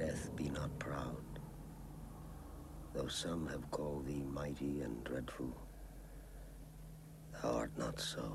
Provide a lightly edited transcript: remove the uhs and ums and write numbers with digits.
death be not proud. Though some have called thee mighty and dreadful, thou art not so.